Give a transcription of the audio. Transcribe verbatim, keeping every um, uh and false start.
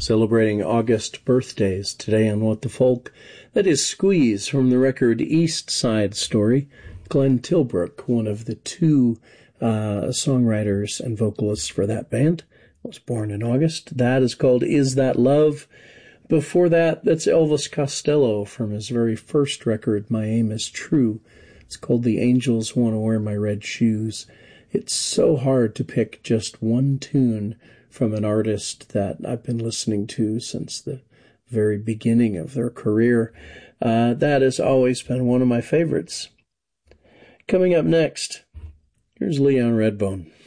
celebrating August birthdays today on What the Folk. That is Squeeze from the record East Side Story. Glenn Tilbrook, one of the two uh, songwriters and vocalists for that band, was born in August. That is called Is That Love? Before that, that's Elvis Costello from his very first record, My Aim Is True. It's called The Angels Want to Wear My Red Shoes. It's so hard to pick just one tune from an artist that I've been listening to since the very beginning of their career. Uh, that has always been one of my favorites. Coming up next, here's Leon Redbone.